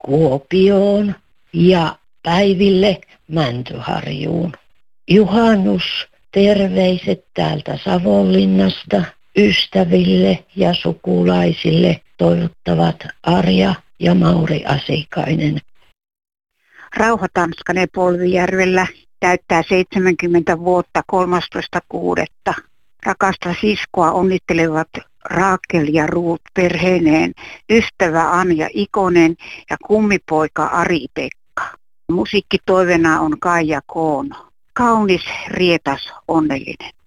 Kuopioon ja Päiville Mäntyharjuun. Juhannus, terveiset täältä Savonlinnasta ystäville ja sukulaisille toivottavat Arja ja Mauri Asikainen. Rauha Tanskanen Polvijärvellä täyttää 70 vuotta 13.6. Rakasta siskoa onnittelevat Raakel ja Ruut perheineen, ystävä Anja Ikonen ja kummipoika Ari-Pekka. Musiikkitoivena on Kaija Koono. Kaunis, rietas, onnellinen.